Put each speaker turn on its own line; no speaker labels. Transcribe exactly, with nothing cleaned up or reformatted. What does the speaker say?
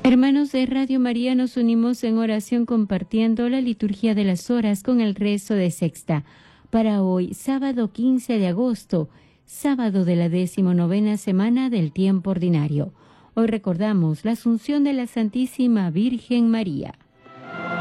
Hermanos de Radio María, nos unimos en oración compartiendo la liturgia de las horas con el rezo de sexta. Para hoy, sábado quince de agosto, sábado de la decimonovena semana del tiempo ordinario. Hoy recordamos la Asunción de la Santísima Virgen María.